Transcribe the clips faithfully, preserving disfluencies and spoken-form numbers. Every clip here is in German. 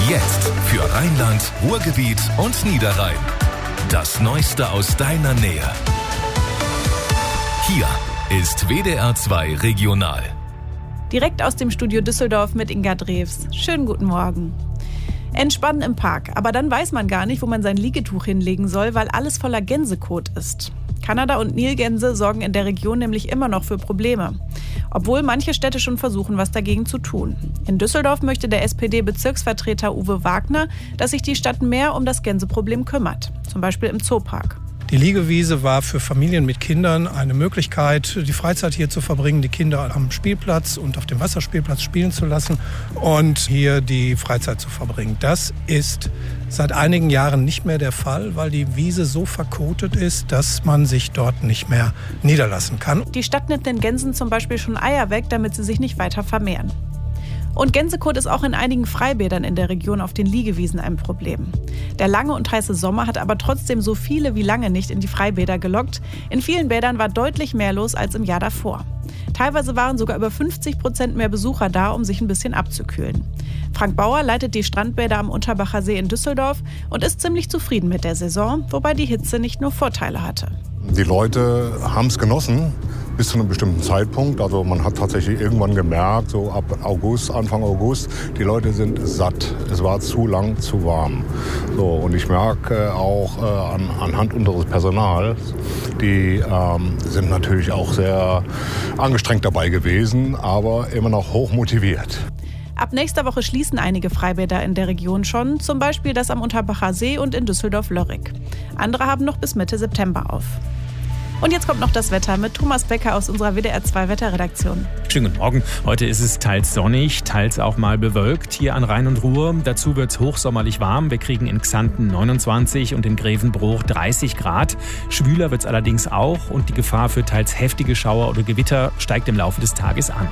Jetzt für Rheinland, Ruhrgebiet und Niederrhein. Das Neueste aus deiner Nähe. Hier ist W D R zwei Regional. Direkt aus dem Studio Düsseldorf mit Inga Drews. Schönen guten Morgen. Entspannen im Park, aber dann weiß man gar nicht, wo man sein Liegetuch hinlegen soll, weil alles voller Gänsekot ist. Kanada- und Nilgänse sorgen in der Region nämlich immer noch für Probleme. Obwohl manche Städte schon versuchen, was dagegen zu tun. In Düsseldorf möchte der S P D-Bezirksvertreter Uwe Wagner, dass sich die Stadt mehr um das Gänseproblem kümmert. Zum Beispiel im Zoopark. Die Liegewiese war für Familien mit Kindern eine Möglichkeit, die Freizeit hier zu verbringen, die Kinder am Spielplatz und auf dem Wasserspielplatz spielen zu lassen und hier die Freizeit zu verbringen. Das ist seit einigen Jahren nicht mehr der Fall, weil die Wiese so verkotet ist, dass man sich dort nicht mehr niederlassen kann. Die Stadt nimmt den Gänsen zum Beispiel schon Eier weg, damit sie sich nicht weiter vermehren. Und Gänsekot ist auch in einigen Freibädern in der Region auf den Liegewiesen ein Problem. Der lange und heiße Sommer hat aber trotzdem so viele wie lange nicht in die Freibäder gelockt. In vielen Bädern war deutlich mehr los als im Jahr davor. Teilweise waren sogar über fünfzig Prozent mehr Besucher da, um sich ein bisschen abzukühlen. Frank Bauer leitet die Strandbäder am Unterbacher See in Düsseldorf und ist ziemlich zufrieden mit der Saison, wobei die Hitze nicht nur Vorteile hatte. Die Leute haben es genossen. Bis zu einem bestimmten Zeitpunkt. Also man hat tatsächlich irgendwann gemerkt, so ab August, Anfang August, die Leute sind satt. Es war zu lang, zu warm. So, und ich merke auch äh, an, anhand unseres Personals, die ähm, sind natürlich auch sehr angestrengt dabei gewesen, aber immer noch hoch motiviert. Ab nächster Woche schließen einige Freibäder in der Region schon, zum Beispiel das am Unterbacher See und in Düsseldorf-Lörrick. Andere haben noch bis Mitte September auf. Und jetzt kommt noch das Wetter mit Thomas Becker aus unserer W D R zwei Wetterredaktion. Schönen guten Morgen. Heute ist es teils sonnig, teils auch mal bewölkt hier an Rhein und Ruhr. Dazu wird es hochsommerlich warm. Wir kriegen in Xanten neunundzwanzig und in Grevenbruch dreißig Grad. Schwüler wird es allerdings auch und die Gefahr für teils heftige Schauer oder Gewitter steigt im Laufe des Tages an.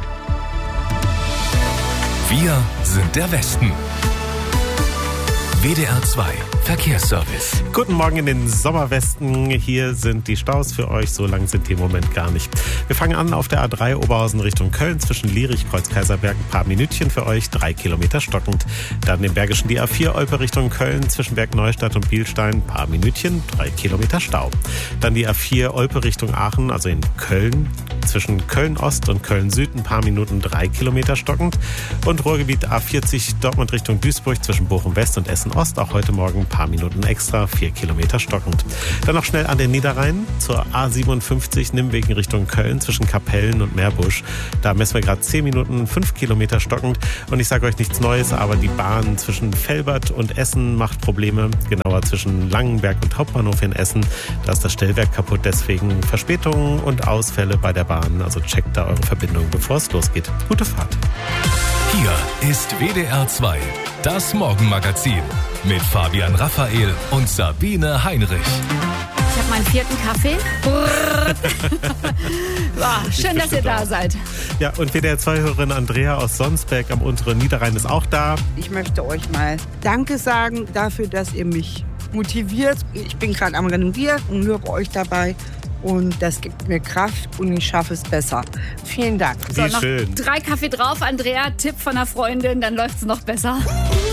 Wir sind der Westen. W D R zwei Verkehrsservice. Guten Morgen in den Sommerwesten. Hier sind die Staus für euch. So lang sind die im Moment gar nicht. Wir fangen an auf der A drei Oberhausen Richtung Köln zwischen Lierich, Kreuz-Kaiserberg. Ein paar Minütchen für euch. Drei Kilometer stockend. Dann im Bergischen die A vier Olpe Richtung Köln zwischen Bergneustadt und Bielstein. Ein paar Minütchen. Drei Kilometer Stau. Dann die A vier Olpe Richtung Aachen, also in Köln. Zwischen Köln-Ost und Köln-Süd ein paar Minuten. Drei Kilometer stockend. Und Ruhrgebiet A vierzig Dortmund Richtung Duisburg zwischen Bochum-West und Essen-Ost. Auch heute Morgen ein paar Minuten extra, vier Kilometer stockend. Dann noch schnell an den Niederrhein zur A siebenundfünfzig Nimwegen Richtung Köln zwischen Kapellen und Meerbusch. Da messen wir gerade zehn Minuten, fünf Kilometer stockend. Und ich sage euch nichts Neues, aber die Bahn zwischen Velbert und Essen macht Probleme. Genauer zwischen Langenberg und Hauptbahnhof in Essen. Da ist das Stellwerk kaputt, deswegen Verspätungen und Ausfälle bei der Bahn. Also checkt da eure Verbindung, bevor es losgeht. Gute Fahrt. Hier ist W D R zwei, das Morgenmagazin mit Fabian Raphael und Sabine Heinrich. Ich habe meinen vierten Kaffee. Boah, schön, dass ihr da seid. Ja, und W D R zwei-Hörerin Andrea aus Sonsbeck am unteren Niederrhein ist auch da. Ich möchte euch mal Danke sagen dafür, dass ihr mich motiviert. Ich bin gerade am Renovieren und höre euch dabei. Und das gibt mir Kraft und ich schaffe es besser. Vielen Dank. Wie So, noch schön. Drei Kaffee drauf, Andrea. Tipp von einer Freundin, dann läuft es noch besser.